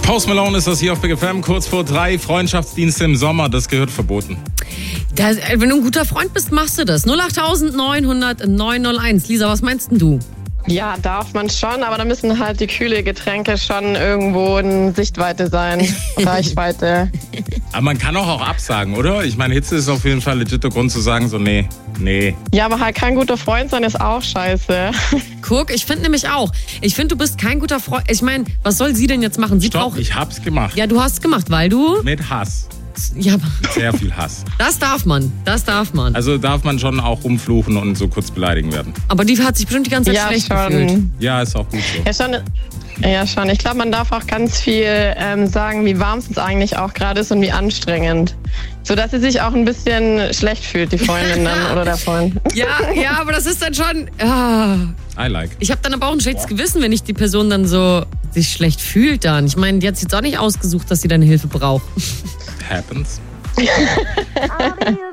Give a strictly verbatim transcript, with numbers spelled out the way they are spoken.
Post Malone ist das hier auf Big F M, kurz vor drei. Freundschaftsdienste im Sommer, das gehört verboten. Das, wenn du ein guter Freund bist, machst du das. null acht neun null null neun null eins. Lisa, was meinst denn du? Ja, darf man schon, aber da müssen halt die kühle Getränke schon irgendwo in Sichtweite sein, Reichweite. Aber man kann auch, auch absagen, oder? Ich meine, Hitze ist auf jeden Fall legit der Grund zu sagen, so nee, nee. Ja, aber halt kein guter Freund sein ist auch scheiße. Guck, ich finde nämlich auch. Ich finde, du bist kein guter Freund. Ich meine, was soll sie denn jetzt machen? Sie Stopp, braucht. ich hab's gemacht. Ja, du hast es gemacht, weil du. Mit Hass. Ja, Mit sehr viel Hass. das darf man. Das darf man. Also darf man schon auch rumfluchen und so kurz beleidigen werden. Aber die hat sich bestimmt die ganze Zeit Ja, schlecht schon. gefühlt. Ja, ist auch gut so. Ja, schon. Ja, schon. Ich glaube, man darf auch ganz viel ähm, sagen, wie warm es eigentlich auch gerade ist und wie anstrengend. Sodass sie sich auch ein bisschen schlecht fühlt, die Freundin dann oder der Freund. Ja, ja, aber das ist dann schon. Ah. I like. Ich habe dann aber auch ein schlechtes Gewissen, wenn ich die Person dann so sich schlecht fühlt dann. Ich meine, die hat sich jetzt auch nicht ausgesucht, dass sie deine Hilfe braucht. Happens.